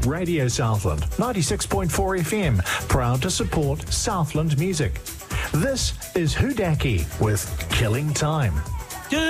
Radio Southland, 96.4 FM, proud to support Southland music. This is Hudaki with Killing Time.